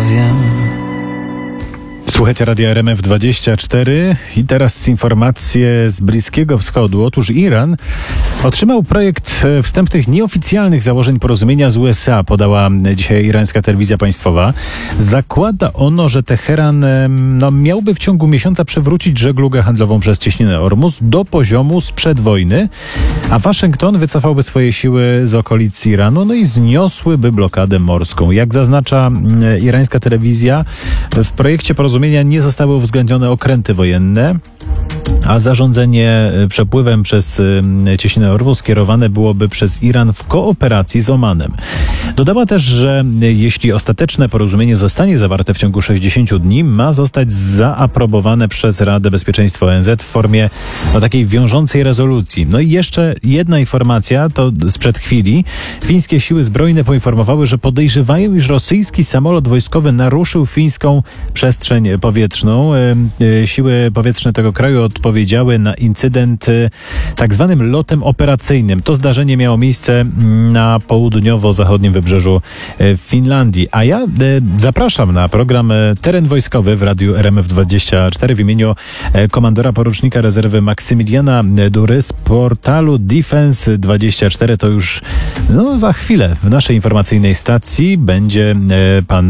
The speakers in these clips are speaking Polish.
wiem. Słuchajcie Radia RMF24 i teraz informacje z Bliskiego Wschodu. Otóż Iran otrzymał projekt wstępnych nieoficjalnych założeń porozumienia z USA, podała dzisiaj irańska telewizja państwowa. Zakłada ono, że Teheran miałby w ciągu miesiąca przywrócić żeglugę handlową przez cieśninę Ormus do poziomu sprzed wojny, a Waszyngton wycofałby swoje siły z okolic Iranu, i zniosłyby blokadę morską. Jak zaznacza irańska telewizja, w projekcie porozumienia nie zostały uwzględnione okręty wojenne, a zarządzanie przepływem przez cieśninę Ormus skierowane byłoby przez Iran w kooperacji z Omanem. Dodała też, że jeśli ostateczne porozumienie zostanie zawarte w ciągu 60 dni, ma zostać zaaprobowane przez Radę Bezpieczeństwa ONZ w formie takiej wiążącej rezolucji. I jeszcze jedna informacja, to sprzed chwili. Fińskie siły zbrojne poinformowały, że podejrzewają, iż rosyjski samolot wojskowy naruszył fińską przestrzeń powietrzną. Siły powietrzne tego kraju odpowiedziały na incydent tak zwanym lotem operacyjnym. To zdarzenie miało miejsce na południowo-zachodnim wybrzeżu Finlandii. A ja zapraszam na program Teren Wojskowy w radiu RMF24 w imieniu komandora porucznika rezerwy Maksymiliana Dury z portalu Defense24. To już za chwilę w naszej informacyjnej stacji będzie pan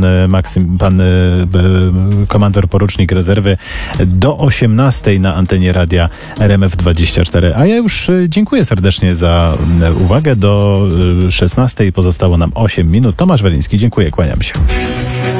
komandor porucznik rezerwy do 18 na antenie radia RMF24. A ja już dziękuję serdecznie za uwagę. Do 16 pozostało nam 8 minut. Tomasz Weliński, dziękuję, kłaniam się.